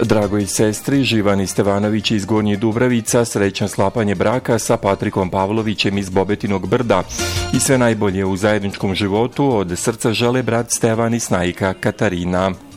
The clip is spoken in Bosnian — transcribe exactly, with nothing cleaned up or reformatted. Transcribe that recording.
Dragoj sestri Živani Stevanović iz Gornjih Dubravica srećan sklapanje braka sa Patrikom Pavlovićem iz Bobetinog Brda i sve najbolje u zajedničkom životu od srca žele brat Stevan i snajka Katarina.